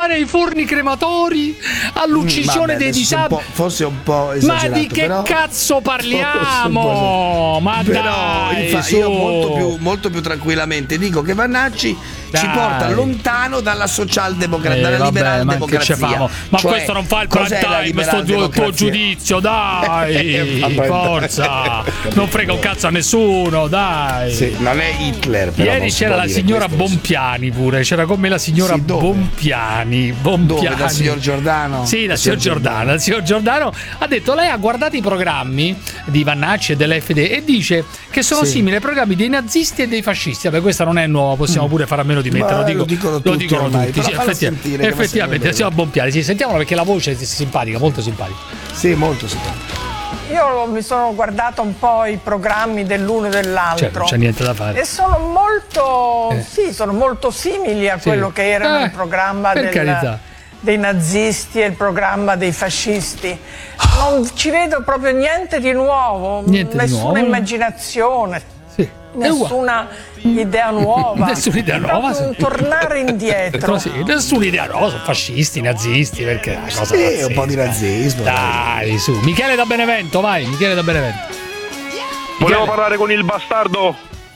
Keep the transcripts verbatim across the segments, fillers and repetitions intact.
i forni crematori, all'uccisione Vabbè, dei disabili. un forse un po' esagerato. Ma di che però... cazzo parliamo? Ma però, dai, infatti, io molto più, molto più tranquillamente dico che Vannacci dai. ci porta lontano dalla socialdemocrazia, eh, dalla liberal ma democrazia. Ma cioè, questo non fa il prime time, sto tuo, tuo giudizio, dai, forza, non frega un cazzo a nessuno, dai. Sì, non è Hitler. Però ieri c'era la signora questo, Bompiani pure, c'era con me la signora sì, Bompiani. Bompiani. Dove? Dal signor Giordano? Sì, dal signor Giordano. Il signor Giordano ha detto: lei ha guardato i programmi di Vannacci e dell'F D e dice che sono sì. simili ai programmi dei nazisti e dei fascisti. Vabbè, questa non è nuova, possiamo pure fare a meno di metterlo. Dico, lo dicono tutti. Lo dicono ormai, tutti. Sì, effettivamente, effettivamente siamo Bompiani. Sì, sentiamola perché la voce è simpatica, molto simpatica. Sì, molto simpatica. Io mi sono guardata un po' i programmi dell'uno e dell'altro. Cioè, non c'è niente da fare. E sono molto, eh. sì, sono molto simili a sì. quello che era eh, il programma del, dei nazisti e il programma dei fascisti. Non ci vedo proprio niente di nuovo, niente nessuna di nuovo. immaginazione. Sì. Nessuna idea nuova. Nessuna idea nuova. Un tornare indietro. Sì, nessuna idea nuova, sono fascisti, nazisti, perché è una cosa sì, pazzesca. Un po' di razzismo. Dai, dai, su. Michele da Benevento, vai, Michele da Benevento. Volevo Michele. parlare con il bastardo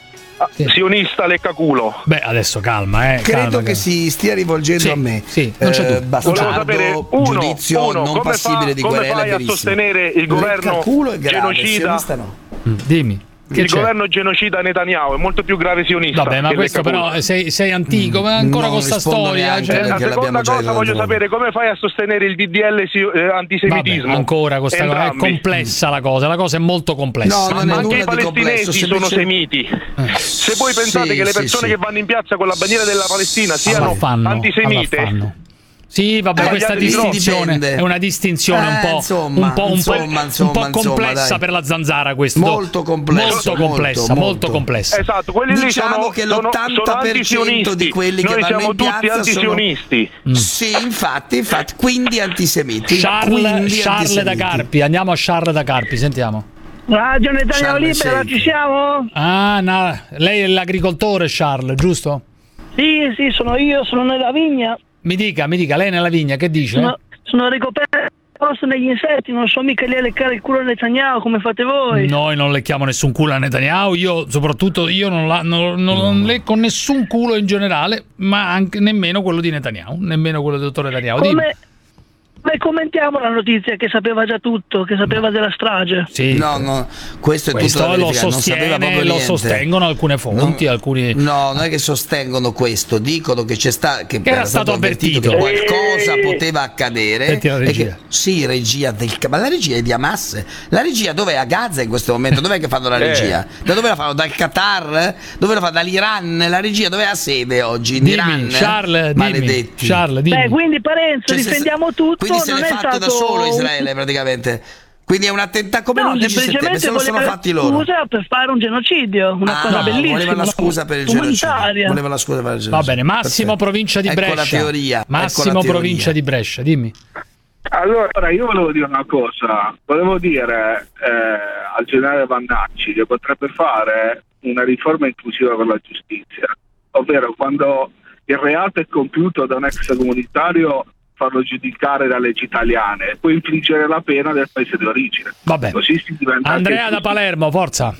sì. sionista leccaculo. Beh, adesso calma, eh. Credo calma, che calma. si stia rivolgendo sì, a me. Sì, non c'è eh, dubbio. Bastardo, sapere, uno, giudizio uno, non passibile fa, di querela. Come fai a sostenere il governo genocida? No. Mm, dimmi. Che il c'è? governo genocida Netanyahu è molto più grave sionista. Vabbè, ma questo però sei, sei antico, ma ancora con questa storia. Cioè, la seconda cosa voglio sapere come fai a sostenere il D D L eh, antisemitismo. Vabbè, ancora questa cosa è complessa la cosa, la cosa è molto complessa. No, non è anche i palestinesi complesso, sono semplice... semiti. Eh. Se voi pensate sì, che le persone sì, che vanno in piazza con la bandiera della Palestina siano fanno, antisemite. Sì, vabbè, eh, questa distinzione è una distinzione un po', eh, insomma, un po', un insomma, po', insomma, un po' complessa insomma, per la zanzara questo. Molto complessa, molto complessa, molto, molto, molto complessa. Esatto, quelli diciamo lì sono, che l'ottanta per cento di quelli Noi che vanno in piazza siamo tutti antisionisti. Sono... Mm. Sì, infatti, infatti, quindi antisemiti. Charles, quindi Charles antisemiti. da Carpi, andiamo a Charles da Carpi, sentiamo. Radio Netanyahu Libera, ci siamo? Ah, no, lei è l'agricoltore Charles, giusto? Sì, sì, sono io, sono nella vigna. Mi dica, mi dica, lei nella vigna, che dice? Sono, sono ricoperto negli insetti, non so mica lì a leccare il culo a Netanyahu come fate voi. Noi non lecchiamo nessun culo a Netanyahu, io soprattutto io non, la, non, non, non lecco nessun culo in generale, ma anche nemmeno quello di Netanyahu, nemmeno quello del dottor Netanyahu. Come... Beh, commentiamo la notizia che sapeva già tutto, che sapeva della strage. Sì. No, no, questo è questo tutto lo sostiene, lo sostengono alcune fonti, no, alcuni. No, non è che sostengono questo, dicono che c'è sta, che, che era stato avvertito, avvertito che qualcosa Eeeh. poteva accadere. Senti la regia. E che, sì, regia del ma la regia è di Hamas. La regia dov'è? A Gaza in questo momento? Dov'è che fanno la regia? Da dove la fanno? Dal Qatar? Dove la fanno? Dall'Iran? La regia dove ha sede oggi? In dimmi, Iran? Charles, maledetti. Dimmi, Charles, dimmi. Beh, quindi Parenzo, cioè, difendiamo se, tutto. Quindi se non l'è è fatto stato... da solo Israele praticamente. Quindi è un attentato come no, l'undici settembre, se lo sono fatti loro. Scusa per fare un genocidio, una ah, cosa no, bellissima. Voleva la scusa per il genocidio. Voleva la scusa per il genocidio. Va bene, Massimo, perfetto. provincia di Brescia. Ecco la teoria. Massimo, ecco la teoria. provincia di Brescia, dimmi. Allora, io volevo dire una cosa. Volevo dire eh, al generale Vannacci che potrebbe fare una riforma inclusiva per la giustizia, ovvero quando il reato è compiuto da un extracomunitario farlo giudicare da leggi italiane e poi infliggere la pena del paese di origine. Vabbè. Così si diventa Andrea da Palermo, forza.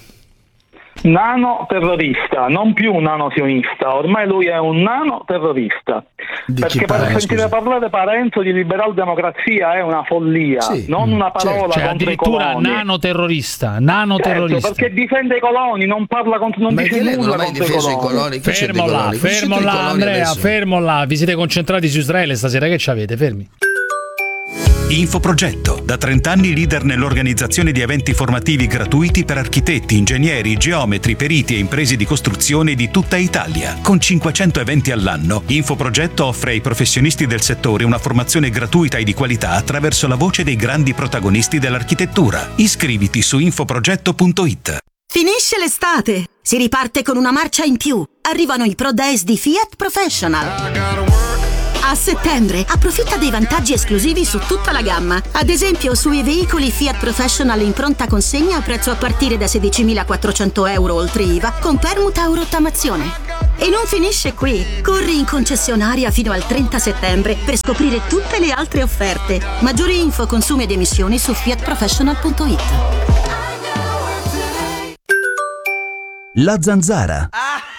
Nano terrorista, non più un nano sionista, ormai lui è un nano terrorista. Di perché per parla, sentire scusa? parlare Parenzo di liberal democrazia è una follia, sì, non una parola cioè, contro i addirittura coloni. nano terrorista, nano certo, terrorista. perché difende i coloni, non parla contro, non Ma dice che lei non nulla ha mai contro i difeso i coloni. coloni? Chi c'è Fermo dei là, coloni? Chi c'è fermo dei là coloni Andrea, adesso? fermo là. Vi siete concentrati su Israele stasera, che ci avete? Fermi. Infoprogetto, da trent'anni leader nell'organizzazione di eventi formativi gratuiti per architetti, ingegneri, geometri, periti e imprese di costruzione di tutta Italia. Con cinquecento eventi all'anno, Infoprogetto offre ai professionisti del settore una formazione gratuita e di qualità attraverso la voce dei grandi protagonisti dell'architettura. Iscriviti su infoprogetto punto it. Finisce l'estate, si riparte con una marcia in più. Arrivano i Pro Days di Fiat Professional. A settembre approfitta dei vantaggi esclusivi su tutta la gamma. Ad esempio sui veicoli Fiat Professional in pronta consegna a prezzo a partire da sedicimilaquattrocento euro oltre I V A con permuta o rottamazione. E non finisce qui. Corri in concessionaria fino al trenta settembre per scoprire tutte le altre offerte. Maggiori info, consumi ed emissioni su fiat professional punto it. La Zanzara.